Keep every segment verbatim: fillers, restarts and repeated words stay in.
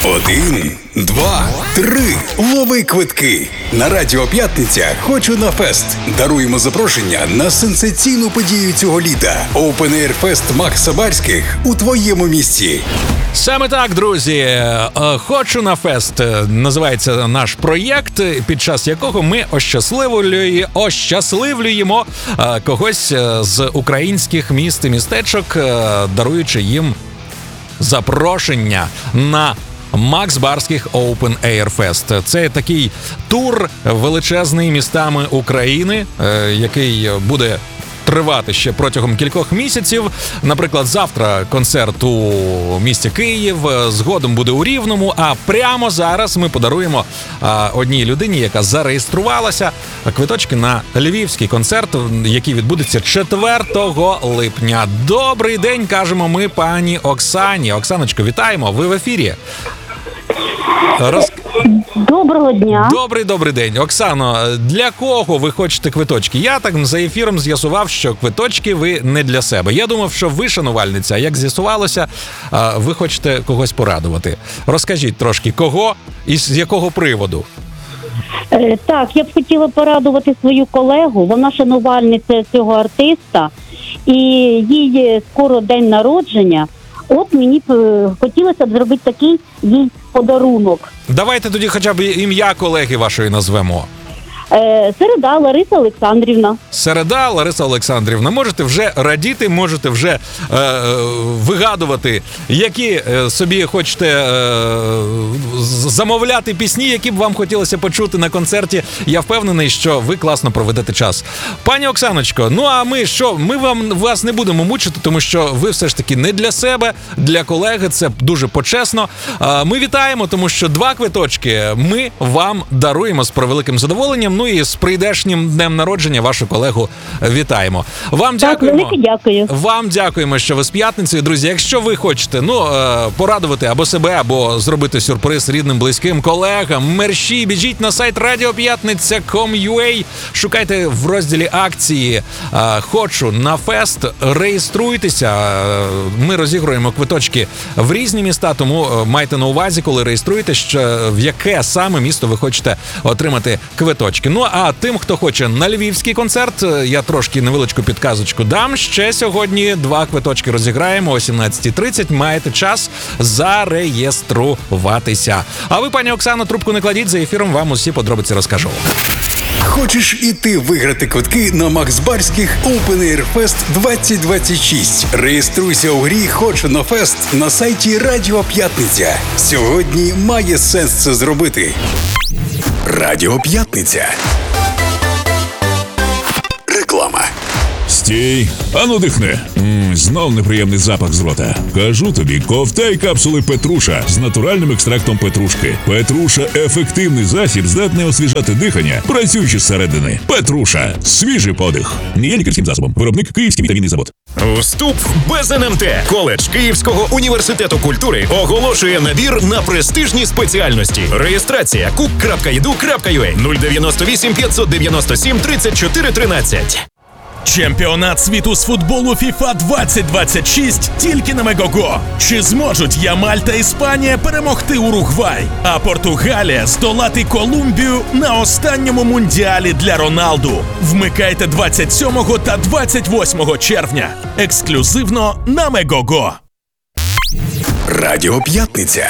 Один, два, три. Лови квитки. На Радіо П'ятниця «Хочу на фест». Даруємо запрошення на сенсаційну подію цього літа. Open Air Fest Макса Барських у твоєму місті. Саме так, друзі. «Хочу на фест» називається наш проєкт, під час якого ми ощасливлюємо, ощасливлюємо когось з українських міст і містечок, даруючи їм запрошення на Макс Барських Open Air Fest. Це такий тур величезний містами України, який буде тривати ще протягом кількох місяців. Наприклад, завтра концерт у місті Київ, згодом буде у Рівному, а прямо зараз ми подаруємо а, одній людині, яка зареєструвалася, квиточки на львівський концерт, який відбудеться четвертого липня. Добрий день, кажемо ми пані Оксані. Оксаночко, вітаємо, ви в ефірі. Роз... Доброго дня. Добрий, добрий день. Оксано, для кого ви хочете квиточки? Я так за ефіром з'ясував, що квиточки ви не для себе. Я думав, що ви шанувальниця. Як з'ясувалося, ви хочете когось порадувати. Розкажіть трошки, кого і з якого приводу? Е, так, я б хотіла порадувати свою колегу. Вона шанувальниця цього артиста. І їй скоро день народження. От мені б хотілося б зробити такий їй подарунок. Давайте тоді хоча б ім'я колеги вашої назвемо. Е, Середа Лариса Олександрівна. Середа Лариса Олександрівна. Можете вже радіти, можете вже е, е, вигадувати, які е, собі хочете е, замовляти пісні, які б вам хотілося почути на концерті. Я впевнений, що ви класно проведете час. Пані Оксаночко, ну а ми що? Ми вам вас не будемо мучити, тому що ви все ж таки не для себе, для колеги. Це дуже почесно. Е, ми вітаємо, тому що два квиточки ми вам даруємо з превеликим задоволенням. Ну і з прийдешнім днем народження вашу колегу вітаємо. Вам так, дякуємо. велике дякую. Вам дякуємо, що ви з п'ятницею. Друзі, якщо ви хочете, ну, порадувати або себе, або зробити сюрприз рідним, близьким, колегам, мерщі, біжіть на сайт радіо п'ятниця крапка ком крапка ю а, шукайте в розділі акції «Хочу на фест», реєструйтеся. Ми розігруємо квиточки в різні міста, тому майте на увазі, коли реєструєте, що в яке саме місто ви хочете отримати квиточки. Ну, а тим, хто хоче на львівський концерт, я трошки невеличку підказочку дам. Ще сьогодні два квиточки розіграємо о сімнадцятій тридцять. Маєте час зареєструватися. А ви, пані Оксано, трубку не кладіть, за ефіром вам усі подробиці розкажу. Хочеш і ти виграти квитки на Макс Барських Open Air Fest двадцять двадцять шість? Реєструйся у грі «Хочу на фест» на сайті Радіо П'ятниця. Сьогодні має сенс це зробити. Радіо П'ятниця. Реклама. Стій, ану дихни. Ммм, знов неприємний запах з рота. Кажу тобі, ковтай капсули Петруша з натуральним екстрактом петрушки. Петруша – ефективний засіб, здатний освіжати дихання, працюючи зсередини. Петруша – свіжий подих. Не є лікарським засобом. Виробник Київський вітамінний завод. Вступ без ен ем те. Коледж Київського університету культури оголошує набір на престижні спеціальності. Реєстрація кук крапка і ді ю крапка ю а нуль дев'яносто вісім п'ятсот дев'яносто сім тридцять чотири тринадцять. Чемпіонат світу з футболу фіфа двадцять двадцять шість тільки на Мегого. Чи зможуть Ямаль та Іспанія перемогти Уругвай, а Португалія здолати Колумбію на останньому мундіалі для Роналду? Вмикайте двадцять сьомого та двадцять восьмого червня. Ексклюзивно на Мегого. Радіо П'ятниця.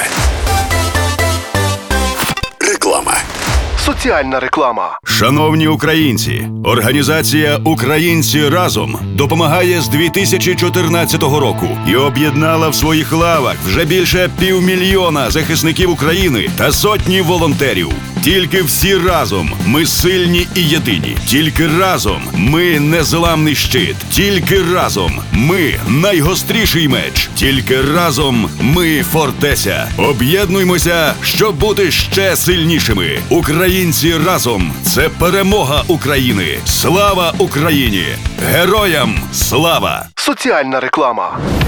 Реклама. Соціальна реклама. Шановні українці, організація «Українці разом» допомагає з дві тисячі чотирнадцятого року і об'єднала в своїх лавах вже більше півмільйона захисників України та сотні волонтерів. Тільки всі разом ми сильні і єдині. Тільки разом ми незламний щит. Тільки разом ми найгостріший меч. Тільки разом ми фортеця. Об'єднуймося, щоб бути ще сильнішими. Українці разом – це перемога України. Слава Україні! Героям слава! Соціальна реклама.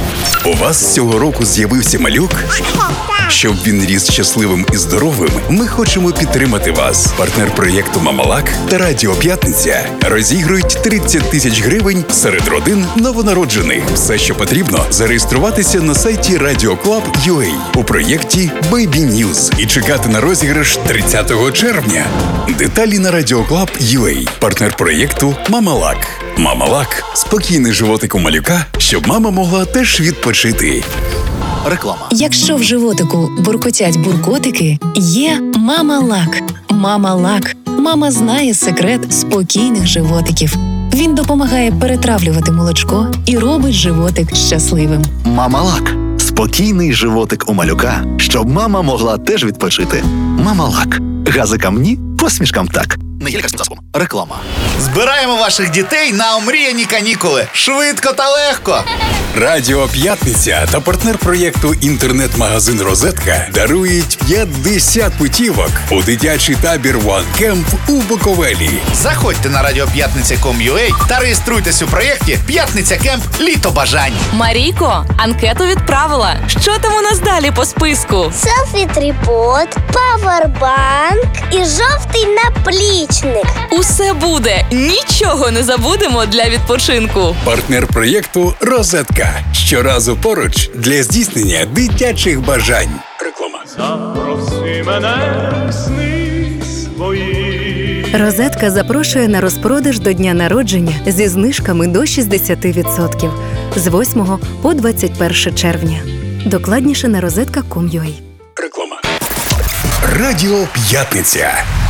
У вас цього року з'явився малюк? Щоб він ріс щасливим і здоровим, ми хочемо підтримати вас. Партнер проєкту «Мамалак» та Радіо П'ятниця розігрують тридцять тисяч гривень серед родин новонароджених. Все, що потрібно, зареєструватися на сайті радіо клаб крапка ю а у проєкті Baby News і чекати на розіграш тридцятого червня. Деталі на радіо клаб крапка ю а. Партнер проєкту «Мамалак». «Мамалак» – спокійний животик у малюка, щоб мама могла теж відпочити. Реклама. Якщо в животику буркотять буркотики, є Мамалак. Мамалак. Мама знає секрет спокійних животиків. Він допомагає перетравлювати молочко і робить животик щасливим. Мамалак. Спокійний животик у малюка, щоб мама могла теж відпочити. Мамалак. Газикам ні, посмішкам так. Не є лікарським засобом. Реклама. Збираємо ваших дітей на омріяні канікули. Швидко та легко. Радіо П'ятниця та партнер проєкту інтернет-магазин «Розетка» дарують п'ятдесят путівок у дитячий табір One Camp у Буковелі. Заходьте на радіоп'ятниця крапка ком крапка ю а та реєструйтесь у проєкті «П'ятниця Кемп. Літо бажань». Марійко, анкету відправила. Що там у нас далі по списку? Селфі-трипод, павербанк і жовтий наплічник. Усе буде. Нічого не забудемо для відпочинку. Партнер проєкту «Розетка». Щоразу поруч для здійснення дитячих бажань. Реклама. Запроси мене в сни свої. «Розетка» запрошує на розпродаж до дня народження зі знижками до шістдесят відсотків з восьмого по двадцять перше червня. Докладніше на розетка крапка ком крапка ю а. Реклама. Радіо П'ятниця.